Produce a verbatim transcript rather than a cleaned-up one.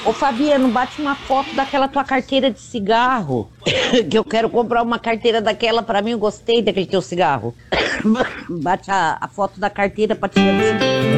Ô Fabiano, bate uma foto daquela tua carteira de cigarro. Que eu quero comprar uma carteira daquela pra mim, eu gostei daquele teu cigarro. Bate a, a foto da carteira pra te ver.